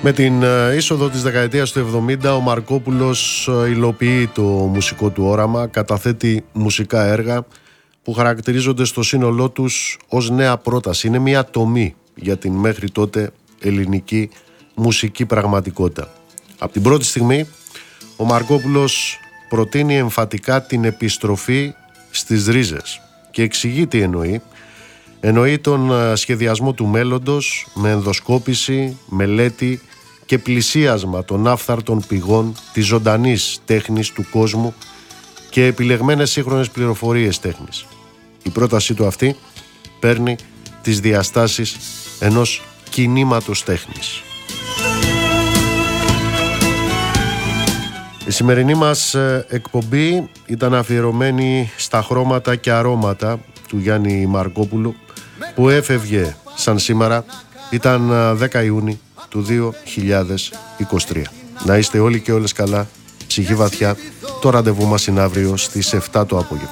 Με την είσοδο της δεκαετίας του 70 ο Μαρκόπουλος υλοποιεί το μουσικό του όραμα, καταθέτει μουσικά έργα που χαρακτηρίζονται στο σύνολό τους ως νέα πρόταση. Είναι μια τομή για την μέχρι τότε ελληνική μουσική πραγματικότητα. Από την πρώτη στιγμή ο Μαρκόπουλος προτείνει εμφατικά την επιστροφή στις ρίζες και εξηγεί τι εννοεί. Εννοεί τον σχεδιασμό του μέλλοντος με ενδοσκόπηση, μελέτη και πλησίασμα των άφθαρτων πηγών της ζωντανής τέχνης του κόσμου και επιλεγμένες σύγχρονες πληροφορίες τέχνης. Η πρότασή του αυτή παίρνει τις διαστάσεις ενός κινήματος τέχνης. Η σημερινή μας εκπομπή ήταν αφιερωμένη στα χρώματα και αρώματα του Γιάννη Μαρκόπουλου, που έφευγε σαν σήμερα, ήταν 10 Ιούνιου του 2023. Να είστε όλοι και όλες καλά, ψυχή βαθιά. Το ραντεβού μας είναι αύριο στις 7 το απόγευμα.